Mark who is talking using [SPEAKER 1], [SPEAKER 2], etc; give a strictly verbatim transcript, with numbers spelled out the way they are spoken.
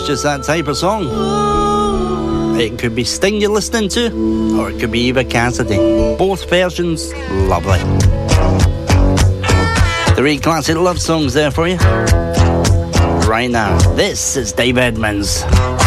[SPEAKER 1] is just that type of song. It could be Sting you're listening to, or it could be Eva Cassidy. Both versions, lovely. Three classic love songs there for you. Right now, this is Dave Edmunds.